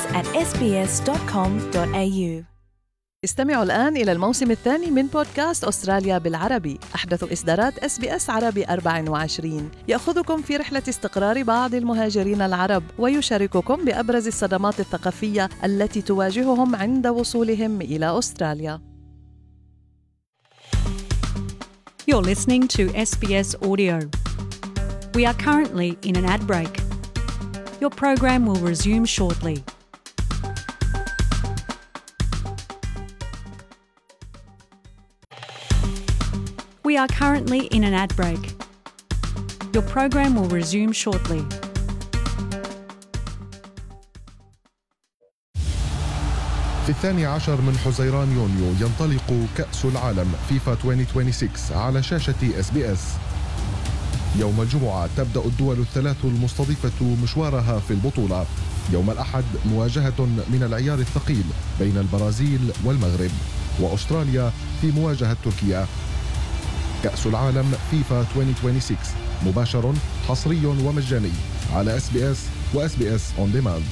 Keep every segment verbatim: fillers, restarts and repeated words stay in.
at s b s dot com dot a u. استمعوا الآن إلى الموسم الثاني من بودكاست أستراليا بالعربي، أحدث إصدارات إس بي إس عربي أربعة وعشرين، يأخذكم في رحلة استقرار بعض المهاجرين العرب ويشارككم بأبرز الصدمات الثقافية التي تواجههم عند وصولهم إلى أستراليا. You're listening to S B S Audio. We are currently in an ad break. Your program will resume shortly. We are currently in an ad break. Your program will resume shortly. في الثاني عشر من حزيران يونيو ينطلق كأس العالم فيفا ألفين وستة وعشرين على شاشة إس بي إس. يوم الجمعة تبدأ الدول الثلاث المستضيفة مشوارها في البطولة. يوم الأحد مواجهة من العيار الثقيل بين البرازيل والمغرب، وأستراليا في مواجهة تركيا. كأس العالم فيفا ألفين وستة وعشرين مباشر حصري ومجاني على إس بي إس و إس بي إس On Demand.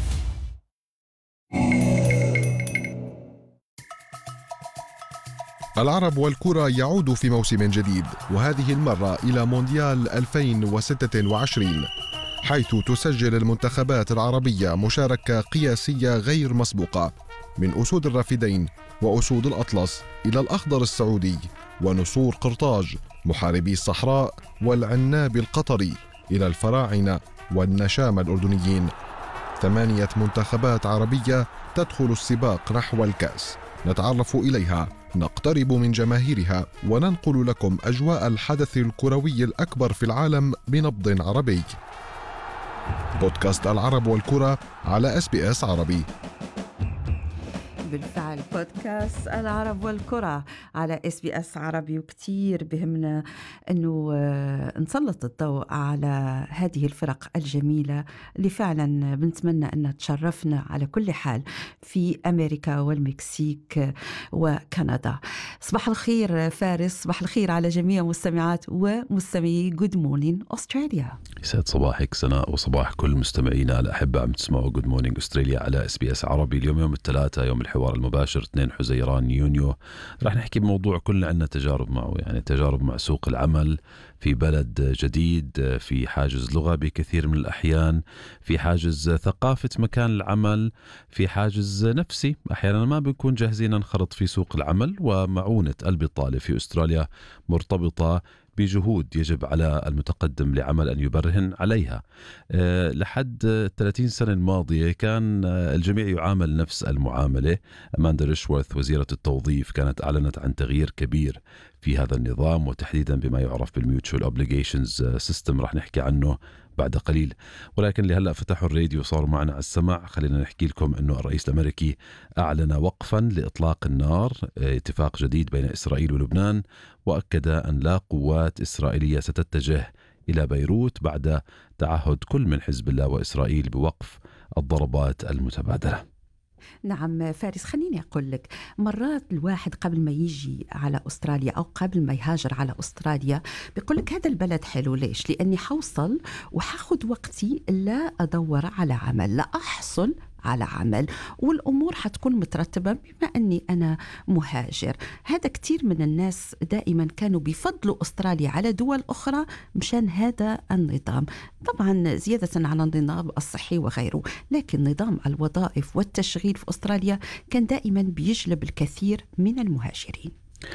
العرب والكرة يعود في موسم جديد، وهذه المرة إلى مونديال ألفين وستة وعشرين، حيث تسجل المنتخبات العربية مشاركة قياسية غير مسبوقة، من أسود الرافدين وأسود الأطلس إلى الأخضر السعودي ونسور قرطاج محاربي الصحراء والعناب القطري إلى الفراعنة والنشام الأردنيين. ثمانية منتخبات عربية تدخل السباق نحو الكأس، نتعرف إليها، نقترب من جماهيرها، وننقل لكم أجواء الحدث الكروي الأكبر في العالم بنبض عربي. بودكاست العرب والكرة على إس بي إس عربي. بالفعل بودكاست العرب والكرة على إس بي إس عربي، وكتير بهمنا أنه نسلط الضوء على هذه الفرق الجميلة اللي فعلا بنتمنى أنها تشرفنا على كل حال في أمريكا والمكسيك وكندا. صباح الخير فارس، صباح الخير على جميع مستمعات ومستمعي Good Morning Australia. يسعد صباحك سناء وصباح كل مستمعينا الأحبة عم تسمعوا Good Morning Australia على إس بي إس عربي. اليوم يوم الثلاثاء، يوم الحوار المباشر اثنين حزيران يونيو. راح نحكي بموضوع كلنا عنا تجارب معه، يعني تجارب مع سوق العمل في بلد جديد، في حاجز لغة بكثير من الأحيان، في حاجز ثقافة مكان العمل، في حاجز نفسي أحيانا ما بنكون جاهزين ننخرط في سوق العمل. ومعونة البطالة في أستراليا مرتبطة بجهود يجب على المتقدم لعمل أن يبرهن عليها. أه لحد ثلاثين سنة الماضية كان الجميع يعامل نفس المعاملة. أماندا ريشورث وزيرة التوظيف كانت أعلنت عن تغيير كبير في هذا النظام، وتحديدا بما يعرف بالميوتشوال اوبليجيشنز سيستم، رح نحكي عنه بعد قليل. ولكن اللي هلأ فتحوا الراديو وصاروا معنا على السمع، خلينا نحكي لكم أنه الرئيس الأمريكي أعلن وقفا لإطلاق النار، اتفاق جديد بين إسرائيل ولبنان، وأكد أن لا قوات إسرائيلية ستتجه إلى بيروت بعد تعهد كل من حزب الله وإسرائيل بوقف الضربات المتبادلة. نعم فارس، خليني أقول لك، مرات الواحد قبل ما يجي على أستراليا أو قبل ما يهاجر على أستراليا بيقول لك هذا البلد حلو. ليش؟ لأني حوصل وحاخد وقتي لا أدور على عمل، لا أحصل على عمل، والأمور حتكون مترتبة بما أني أنا مهاجر. هذا كتير من الناس دائما كانوا بيفضلوا أستراليا على دول أخرى مشان هذا النظام، طبعا زيادة على النظام الصحي وغيره. لكن نظام الوظائف والتشغيل في أستراليا كان دائما بيجلب الكثير من المهاجرين.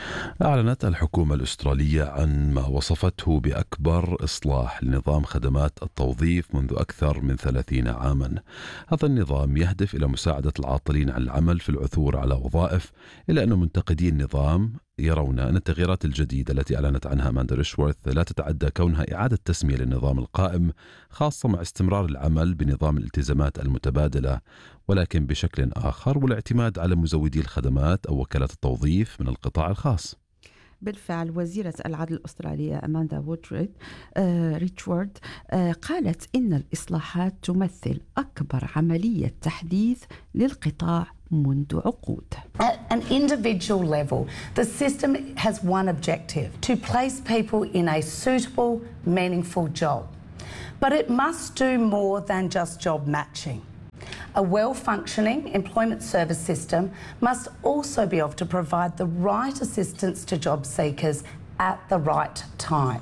أعلنت الحكومة الأسترالية عن ما وصفته بأكبر إصلاح لنظام خدمات التوظيف منذ أكثر من ثلاثين عاما. هذا النظام يهدف إلى مساعدة العاطلين عن العمل في العثور على وظائف، إلا أن منتقدي النظام يرون أن التغييرات الجديدة التي أعلنت عنها أماندا ريشورث لا تتعدى كونها إعادة تسمية للنظام القائم، خاصة مع استمرار العمل بنظام الالتزامات المتبادلة، ولكن بشكل آخر، والاعتماد على مزودي الخدمات أو وكالات التوظيف من القطاع الخاص. بالفعل وزيرة العدل الأسترالية أماندا وودريد آه ريتشارد آه قالت إن الإصلاحات تمثل أكبر عملية تحديث للقطاع منذ عقود. At an individual level, the system has one objective: to place people in a suitable, meaningful job. But it must do more than just job matching. A well-functioning employment service system must also be able to provide the right assistance to job seekers at the right time.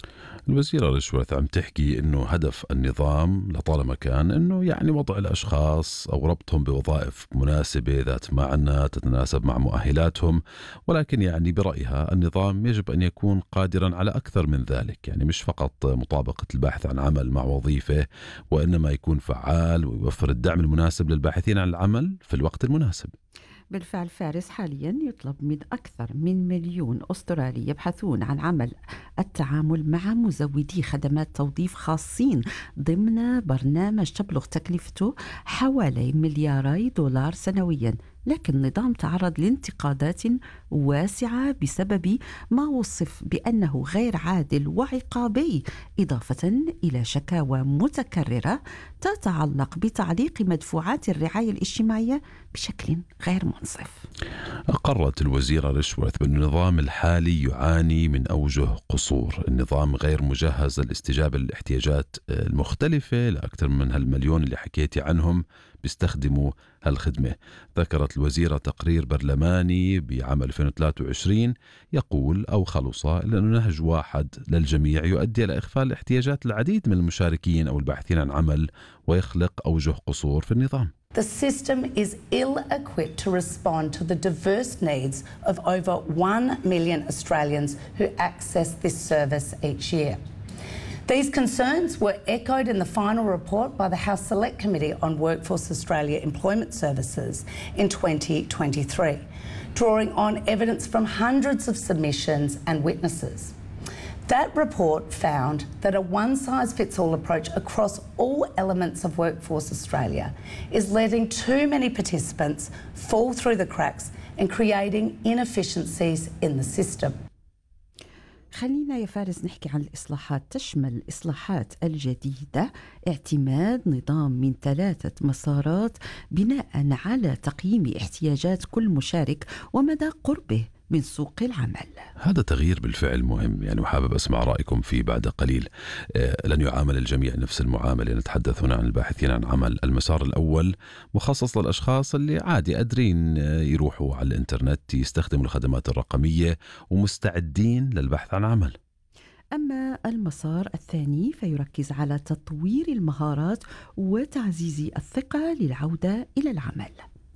الوزيرة رشوث عم تحكي أنه هدف النظام لطالما كان أنه يعني وضع الأشخاص أو ربطهم بوظائف مناسبة ذات معنى تتناسب مع مؤهلاتهم، ولكن يعني برأيها النظام يجب أن يكون قادرا على أكثر من ذلك، يعني مش فقط مطابقة الباحث عن عمل مع وظيفة، وإنما يكون فعال ويوفر الدعم المناسب للباحثين عن العمل في الوقت المناسب. بالفعل فارس، حاليا يطلب من أكثر من مليون أسترالي يبحثون عن عمل التعامل مع مزودي خدمات توظيف خاصين ضمن برنامج تبلغ تكلفته حوالي ملياري دولار سنويا، لكن النظام تعرض لانتقادات واسعة بسبب ما وصف بأنه غير عادل وعقابي، إضافة إلى شكاوى متكررة تتعلق بتعليق مدفوعات الرعاية الاجتماعية بشكل غير منصف. أقرت الوزيرة رشوث بأن النظام الحالي يعاني من أوجه قصور. النظام غير مجهز للاستجابة للاحتياجات المختلفة لأكثر من هالمليون اللي حكيتي عنهم بيستخدموا هالخدمة. ذكرت الوزيرة تقرير برلماني بعام ألفين وثلاثة وعشرين يقول أو خلص إلا أنه نهج واحد للجميع يؤدي إلى إغفال احتياجات العديد من المشاركين أو الباحثين عن عمل ويخلق أوجه قصور في النظام. The system is ill-equipped to respond to the diverse needs of over one million Australians who access this service each year. These concerns were echoed in the final report by the House Select Committee on Workforce Australia Employment Services in twenty twenty-three, drawing on evidence from hundreds of submissions and witnesses. That report found that a one-size-fits-all approach across all elements of Workforce Australia is letting too many participants fall through the cracks and creating inefficiencies in the system. خلينا يا فارس نحكي عن الإصلاحات. تشمل الإصلاحات الجديدة اعتماد نظام من ثلاثة مسارات بناء على تقييم احتياجات كل مشارك ومدى قربه من سوق العمل. هذا تغيير بالفعل مهم يعني، وحابب أسمع رأيكم فيه بعد قليل. لن يعامل الجميع نفس المعاملة. نتحدث هنا عن الباحثين عن عمل. المسار الأول مخصص للأشخاص اللي عادي قادرين يروحوا على الإنترنت يستخدموا الخدمات الرقمية ومستعدين للبحث عن عمل. أما المسار الثاني فيركز على تطوير المهارات وتعزيز الثقة للعودة إلى العمل.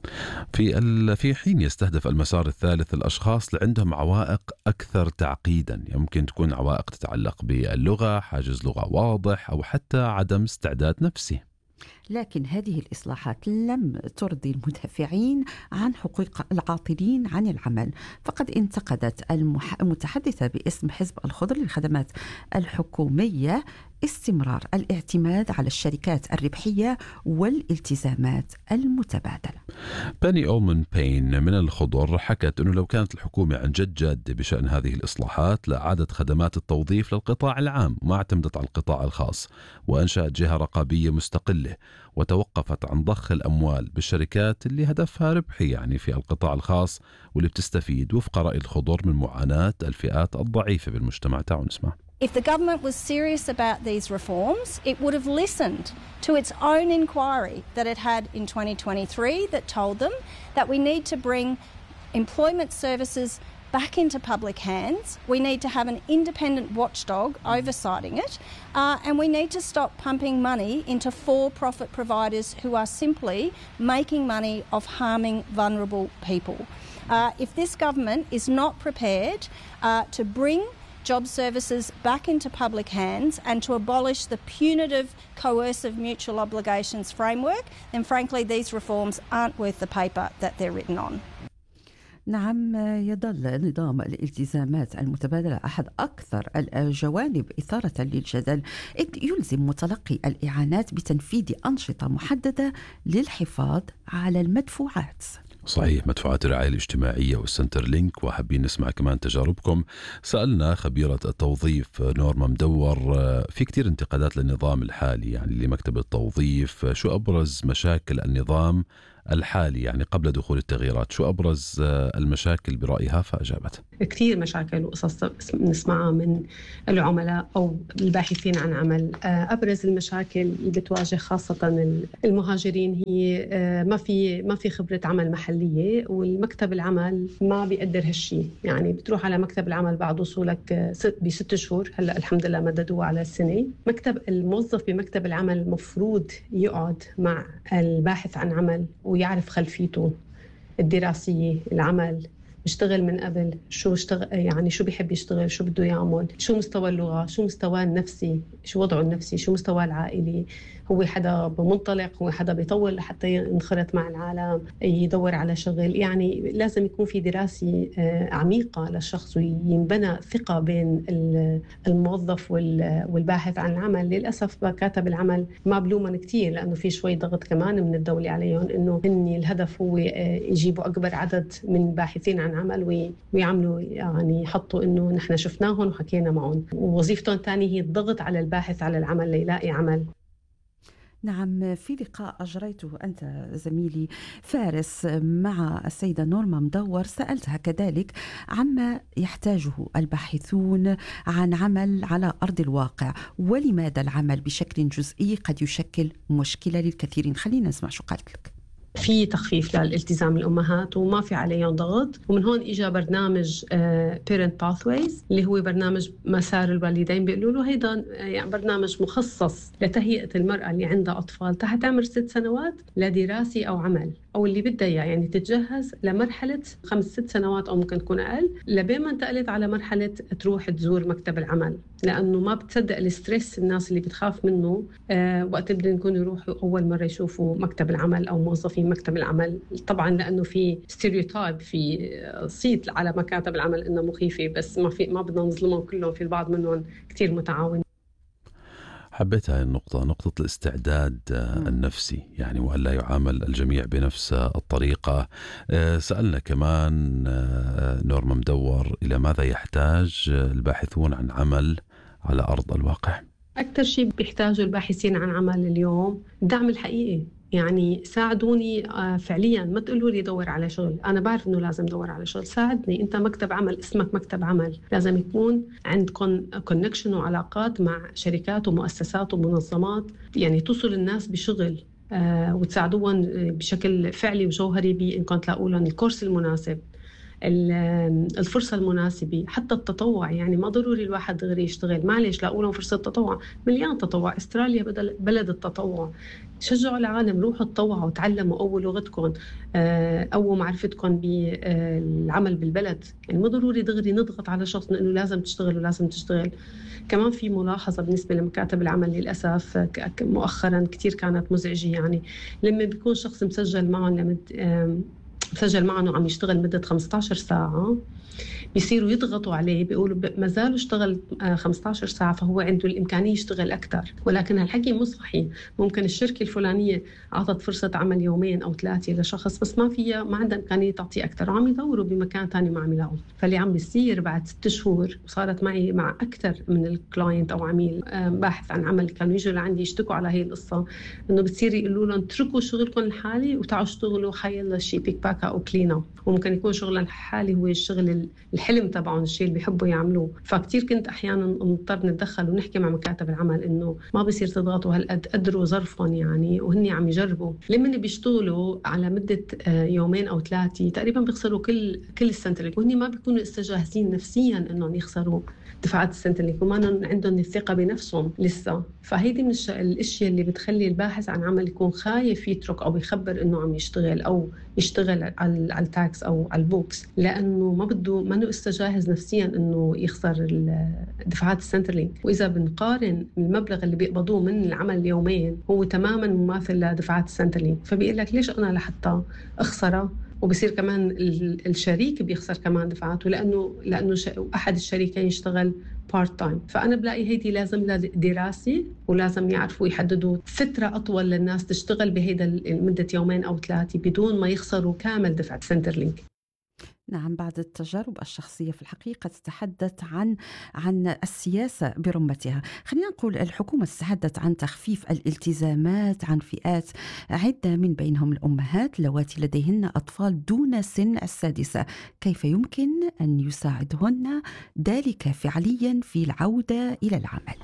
في في حين يستهدف المسار الثالث الأشخاص اللي عندهم عوائق أكثر تعقيدا، يمكن تكون عوائق تتعلق باللغة، حاجز لغة واضح، أو حتى عدم استعداد نفسي. لكن هذه الإصلاحات لم ترضي المدافعين عن حقوق العاطلين عن العمل، فقد انتقدت المتحدثة باسم حزب الخضر للخدمات الحكومية استمرار الاعتماد على الشركات الربحية والالتزامات المتبادلة. باني أولمان بين من الخضر حكت أنه لو كانت الحكومة عن جد جادة بشأن هذه الإصلاحات لأعادت خدمات التوظيف للقطاع العام وما اعتمدت على القطاع الخاص، وأنشأت جهة رقابية مستقلة وتوقفت عن ضخ الأموال بالشركات اللي هدفها ربحي يعني في القطاع الخاص واللي بتستفيد وفق رأي الخضر من معاناة الفئات الضعيفة بالمجتمع. تعالوا نسمع. If the government was serious about these reforms, it would have listened to its own inquiry that it had in twenty twenty-three that told them that we need to bring employment services back into public hands. We need to have an independent watchdog oversighting it, uh, and we need to stop pumping money into for-profit providers who are simply making money off harming vulnerable people. Uh, if this government is not prepared uh, to bring job services back into public hands and to abolish the punitive, coercive mutual obligations framework, then frankly these reforms aren't worth the paper that they're written on. نعم، يظل نظام الالتزامات المتبادلة أحد أكثر الجوانب إثارة للجدل، إذ يلزم متلقي الإعانات بتنفيذ أنشطة محددة للحفاظ على المدفوعات. صحيح، مدفوعات الرعاية الاجتماعية والسنتر لينك. وحابين نسمع كمان تجاربكم. سألنا خبيرة التوظيف نورما مدور في كتير انتقادات للنظام الحالي يعني لمكتب التوظيف، شو أبرز مشاكل النظام الحالي يعني قبل دخول التغييرات، شو أبرز المشاكل برأيها؟ فأجابت كثير مشاكل وقصص نسمعها من العملاء أو الباحثين عن عمل. أبرز المشاكل اللي بتواجه خاصة المهاجرين هي ما في ما في خبرة عمل محلية، والمكتب العمل ما بيقدر هالشي. يعني بتروح على مكتب العمل بعد وصولك بست شهور، هلا الحمد لله مددوه على السنة. مكتب الموظف بمكتب العمل المفروض يقعد مع الباحث عن عمل ويعرف خلفيته الدراسية، العمل، بيشتغل من قبل، شو اشتغل يعني شو بيحب يشتغل، شو بده يعمل، شو مستوى اللغة، شو مستوى النفسي، شو وضعه النفسي، شو مستوى العائلي، هو حدا بمنطلق، هو حدا بيطول لحتى ينخرط مع العالم، يدور على شغل. يعني لازم يكون في دراسة عميقة للشخص وينبنى ثقة بين الموظف والباحث عن العمل. للأسف مكاتب العمل ما بلومن كتير، لأنه في شوي ضغط كمان من الدولة عليهم، إنه هن الهدف هو يجيبوا أكبر عدد من باحثين عن عمل ويعملوا يعني يحطوا إنه نحن شفناهم وحكينا معهم، ووظيفتهم تاني هي الضغط على الباحث على العمل ليلاقي عمل. نعم، في لقاء أجريته أنت زميلي فارس مع السيدة نورما مدور سألتها كذلك عما يحتاجه الباحثون عن عمل على أرض الواقع، ولماذا العمل بشكل جزئي قد يشكل مشكلة للكثيرين. خلينا نسمع شو قالت لك. في تخفيف للالتزام الأمهات وما في عليهم ضغط، ومن هون إجا برنامج uh, Parent Pathways اللي هو برنامج مسار الوالدين. بيقولوا له هيدا يعني برنامج مخصص لتهيئة المرأة اللي عندها أطفال تحت عمر ست سنوات لدراسة أو عمل، أو اللي بدها يعني تتجهز لمرحلة خمس ست سنوات أو ممكن تكون أقل، لبين ما انتقلت على مرحلة تروح تزور مكتب العمل، لأنه ما بتصدق الستريس الناس اللي بتخاف منه آه وقت بدهم يكونوا يروحوا أول مرة يشوفوا مكتب العمل أو موظفين مكتب العمل. طبعا لأنه في ستيريوتايب، في صيت على مكاتب العمل إنه مخيفة، بس ما في ما بدنا نظلمهم كلهم، في البعض منهم كتير متعاون. حبيت هاي النقطة، نقطة الاستعداد النفسي، يعني وألا يعامل الجميع بنفس الطريقة. سألنا كمان نورما مدور إلى ماذا يحتاج الباحثون عن عمل على أرض الواقع. أكثر شيء بيحتاجوا الباحثين عن عمل اليوم الدعم الحقيقي. يعني ساعدوني فعليا، ما تقولوا لي دور على شغل، أنا بعرف إنه لازم دور على شغل، ساعدني. أنت مكتب عمل، اسمك مكتب عمل، لازم يكون عندكم كونكشن وعلاقات مع شركات ومؤسسات ومنظمات، يعني توصل الناس بشغل آه وتساعدوهم بشكل فعلي وجوهري بإنكم تلاقوا لهم الكورس المناسب، الفرصة المناسبة، حتى التطوع. يعني ما ضروري الواحد دغري يشتغل، معلش لاقوا لهم فرصة تطوع، مليان تطوع. استراليا بدل بلد التطوع، شجعوا العالم، روحوا تطوعوا وتعلموا، قووا لغتكم، قووا معرفتكم بالعمل بالبلد. يعني ما ضروري دغري نضغط على شخص انه لازم تشتغل ولازم تشتغل. كمان في ملاحظة بالنسبة لمكاتب العمل للأسف مؤخرا كتير كانت مزعجة، يعني لما بيكون شخص مسجل معهم لمد مسجل معه وعم يشتغل مدة خمسة عشر ساعة، بيصيروا يضغطوا عليه، بيقولوا ما زالوا اشتغل خمسة عشر ساعة فهو عنده الإمكانية يشتغل أكثر. ولكن هالحكي مو صحيح. ممكن الشركة الفلانية أعطت فرصة عمل يومين أو ثلاثة لشخص، بس ما فيها ما عندها إمكانية تعطيه أكثر، وعم يدوروا بمكان تاني ما عم يلاقوا. فاللي عم بيصير بعد ست شهور، وصارت معي مع أكثر من الكلاينت أو عميل باحث عن عمل كانوا يجوا لعندي يشتكوا على هي القصة، إنه بتصير يقولوا لهم اتركوا شغلكم الحالي وتعالوا اشتغلوا حيلا شيء بيك باكا أو كلينا، وممكن يكون شغل الحالي هو الشغل الحلم تبعهم، الشيء اللي بيحبوا يعملوه. فكتير كنت أحيانا نضطر نتدخل ونحكي مع مكاتب العمل إنه ما بيصير تضغطوا هالقد، قدروا ظرفهم يعني، وهني عم يجربوا. لما بيشتغلوا على مدة يومين أو ثلاثة تقريبا بيخسروا كل كل السنترينج، وهني ما بيكونوا استجاهزين نفسيا إنهم يخسروا دفعات السنترينج، وما عندهم الثقة بنفسهم لسه. فهيدي من الاشياء اللي بتخلي الباحث عن عمل يكون خايف يترك او يخبر انه عم يشتغل او يشتغل على على التاكس او على البوكس، لانه ما بده ما انه استجاهز نفسيا انه يخسر دفعات السنترلينج. واذا بنقارن المبلغ اللي بيقبضوه من العمل اليومين هو تماما مماثل لدفعات السنترلينج، فبيقول لك ليش انا لحتى اخسره؟ وبصير كمان الشريك بيخسر كمان دفعاته، لانه لانه احد الشريكين يشتغل بارت تايم. فانا بلاقي هيدي لازم لها دراسه، ولازم يعرفوا يحددوا فتره اطول للناس تشتغل بهيدا مده يومين او ثلاثه بدون ما يخسروا كامل دفعه سنترلينك. نعم، بعض التجارب الشخصية في الحقيقة تتحدث عن عن السياسة برمتها. خلينا نقول الحكومة تتحدث عن تخفيف الالتزامات عن فئات عدة، من بينهم الأمهات اللواتي لديهن أطفال دون سن السادسة. كيف يمكن أن يساعدهن ذلك فعليا في العودة إلى العمل؟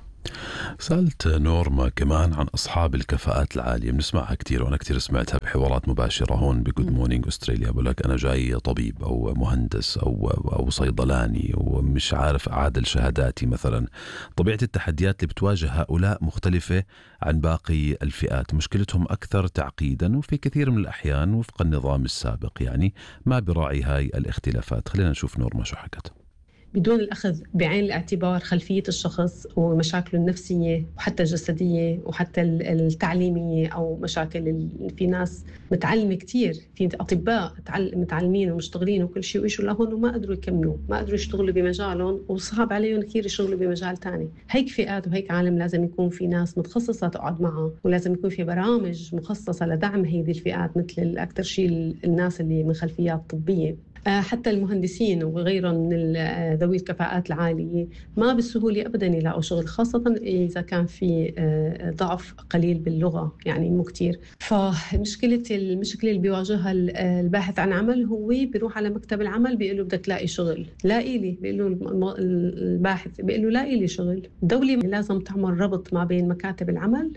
سألت نورما كمان عن أصحاب الكفاءات العالية، بنسمعها كتير وأنا كتير سمعتها بحوارات مباشرة هون بجود مورنينج أستراليا. بقول لك أنا جاي طبيب أو مهندس أو أو صيدلاني ومش عارف أعادل شهاداتي مثلا. طبيعة التحديات اللي بتواجه هؤلاء مختلفة عن باقي الفئات، مشكلتهم أكثر تعقيدا وفي كثير من الأحيان وفق النظام السابق يعني ما براعي هاي الاختلافات. خلينا نشوف نورما شو حكت. بدون الأخذ بعين الاعتبار خلفية الشخص ومشاكله النفسية وحتى الجسدية وحتى التعليمية أو مشاكل. في ناس متعلمة كتير، في أطباء متعلمين ومشتغلين وكل شيء، وإيشوا لهون وما قدروا يكملوا، ما قدروا يشتغلوا بمجالهم وصعب عليهم كتير يشتغلوا بمجال تاني. هيك فئات وهيك عالم لازم يكون في ناس متخصصة تقعد معها، ولازم يكون في برامج مخصصة لدعم هذه الفئات، مثل أكتر شيء الناس اللي من خلفيات طبية. حتى المهندسين وغيرهم من ذوي الكفاءات العالية ما بالسهولة أبداً يلاقوا شغل، خاصة إذا كان في ضعف قليل باللغة يعني مو كتير. فمشكلة المشكلة اللي بيواجهها الباحث عن عمل هو بيروح على مكتب العمل بيقول له بدك تلاقي شغل، لاقي لي، بيقول له الباحث بيقول له لاقي لي شغل. الدولة لازم تعمل ربط ما بين مكاتب العمل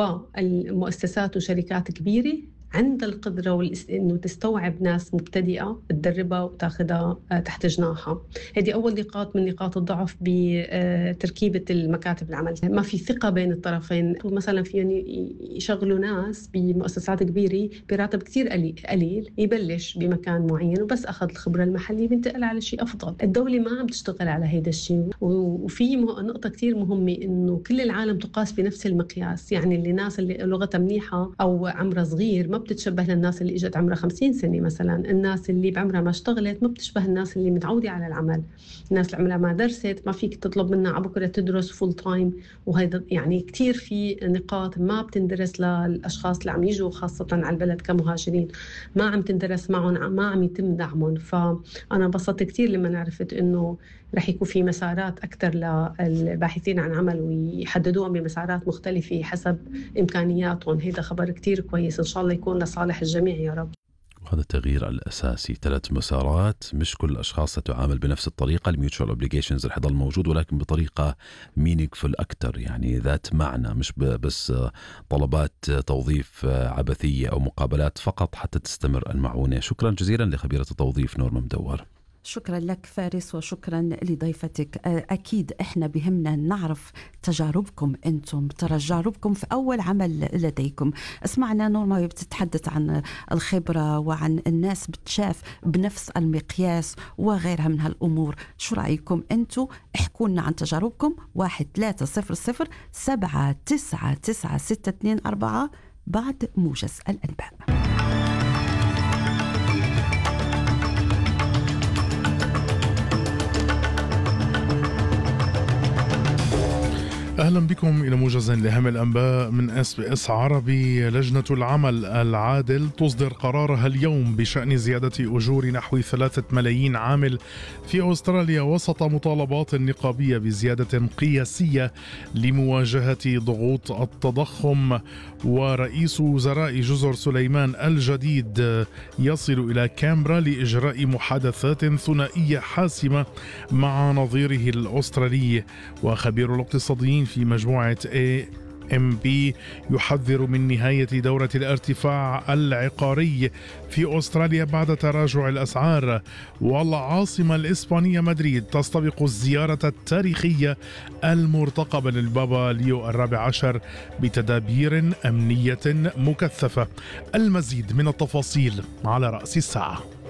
والمؤسسات وشركات كبيرة عند القدرة إنه تستوعب ناس مبتدئة، تدربها وتاخدها تحت جناحها. هذه أول نقاط من نقاط الضعف بتركيبة المكاتب العمل. ما في ثقة بين الطرفين. مثلا فيهم يشغلوا ناس بمؤسسات كبيرة براتب كتير قليل، يبلش بمكان معين وبس أخذ الخبرة المحلية بينتقل على شيء أفضل. الدولة ما عم تشتغل على هيدا الشيء. وفي نقطة كتير مهمة إنه كل العالم تقاس بنفس المقياس. يعني اللي الناس اللي لغتها منيحة أو عمرها صغير ما بتتشبه للناس اللي اجت عمرها خمسين سنة مثلا. الناس اللي بعمرها ما اشتغلت ما بتشبه الناس اللي متعودة على العمل. الناس اللي عمرها ما درست ما فيك تطلب منها عبكرة تدرس فول تايم. وهذا يعني كتير في نقاط ما بتندرس للأشخاص اللي عم يجوا خاصة على البلد كمهاجرين، ما عم تندرس معهم، ما عم يتم دعمهم. فأنا بسطت كتير لما عرفت إنه رح يكون في مسارات أكتر للباحثين عن عمل ويحددوهم بمسارات مختلفة حسب إمكانياتهم. هذا خبر كتير كويس، إن شاء الله يكون لصالح الجميع يا رب. وهذا التغيير الأساسي، ثلاث مسارات، مش كل الأشخاص ستعامل بنفس الطريقة. الميوتشوال اوبليجيشنز رح يضل موجود ولكن بطريقة مينينغفول أكتر، يعني ذات معنى، مش بس طلبات توظيف عبثية أو مقابلات فقط حتى تستمر المعونة. شكرا جزيلا لخبيرة التوظيف نورما مدور. شكرا لك فارس وشكرا لضيفتك. أكيد إحنا بهمنا نعرف تجاربكم أنتم، تجاربكم في أول عمل لديكم. اسمعنا نورما بتتحدث عن الخبرة وعن الناس بتشاف بنفس المقياس وغيرها من هالأمور. شو رأيكم أنتم؟ احكوا لنا عن تجاربكم. واحد ثلاثة صفر صفر سبعة تسعة تسعة ستة اثنين أربعة بعد موجز الأنباء. أهلا بكم إلى موجز لأهم الأنباء من إس بي إس عربي. لجنة العمل العادل تصدر قرارها اليوم بشأن زيادة أجور نحو ثلاثة ملايين عامل في أستراليا وسط مطالبات نقابية بزيادة قياسية لمواجهة ضغوط التضخم. ورئيس وزراء جزر سليمان الجديد يصل إلى كامبرا لإجراء محادثات ثنائية حاسمة مع نظيره الأسترالي. وخبير الاقتصاديين في مجموعة إيه إم بي يحذر من نهاية دورة الارتفاع العقاري في أستراليا بعد تراجع الأسعار. والعاصمة الإسبانية مدريد تستبق الزيارة التاريخية المرتقبة للبابا ليو الرابع عشر بتدابير أمنية مكثفة. المزيد من التفاصيل على رأس الساعة.